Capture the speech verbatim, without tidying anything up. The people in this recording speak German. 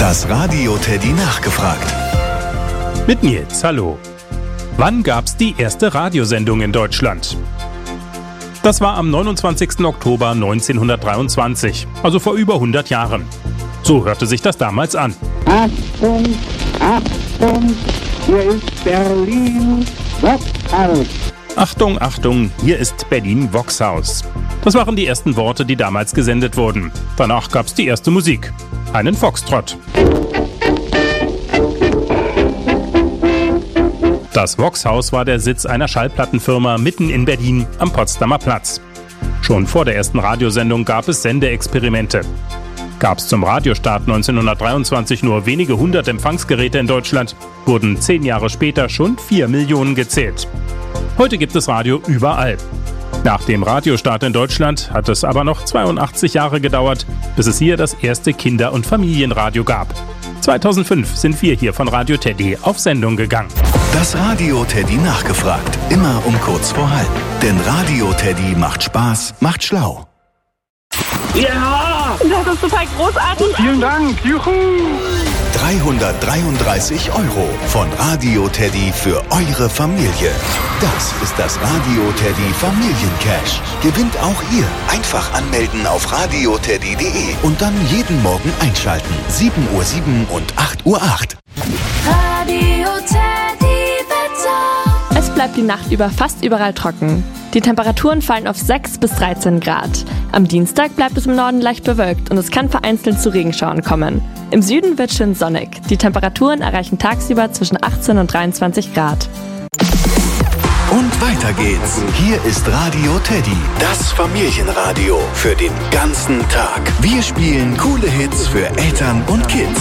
Das Radio Teddy nachgefragt. Mit Nils, hallo. Wann gab's die erste Radiosendung in Deutschland? Das war am neunundzwanzigsten Oktober neunzehnhundertdreiundzwanzig, also vor über hundert Jahren. So hörte sich das damals an. Achtung, Achtung, hier ist Berlin Voxhaus. Achtung, Achtung, hier ist Berlin Voxhaus. Das waren die ersten Worte, die damals gesendet wurden. Danach gab's die erste Musik. Einen Foxtrott. Das Voxhaus war der Sitz einer Schallplattenfirma mitten in Berlin am Potsdamer Platz. Schon vor der ersten Radiosendung gab es Sendeexperimente. Gab es zum Radiostart neunzehnhundertdreiundzwanzig nur wenige hundert Empfangsgeräte in Deutschland, wurden zehn Jahre später schon vier Millionen gezählt. Heute gibt es Radio überall. Nach dem Radiostart in Deutschland hat es aber noch zweiundachtzig Jahre gedauert, bis es hier das erste Kinder- und Familienradio gab. zweitausendfünf sind wir hier von Radio Teddy auf Sendung gegangen. Das Radio Teddy nachgefragt. Immer um kurz vor halb. Denn Radio Teddy macht Spaß, macht schlau. Ja! Das ist total großartig. Vielen Dank. Juhu! dreihundertdreiunddreißig Euro von Radio Teddy für eure Familie. Das ist das Radio Teddy Familiencash. Gewinnt auch ihr. Einfach anmelden auf radio teddy punkt de und dann jeden Morgen einschalten. sieben Uhr sieben und acht Uhr acht. Radio Teddy Wetter. Es bleibt die Nacht über fast überall trocken. Die Temperaturen fallen auf sechs bis dreizehn Grad. Am Dienstag bleibt es im Norden leicht bewölkt und es kann vereinzelt zu Regenschauern kommen. Im Süden wird schön sonnig. Die Temperaturen erreichen tagsüber zwischen achtzehn und dreiundzwanzig Grad. Und weiter geht's. Hier ist Radio Teddy, das Familienradio für den ganzen Tag. Wir spielen coole Hits für Eltern und Kids.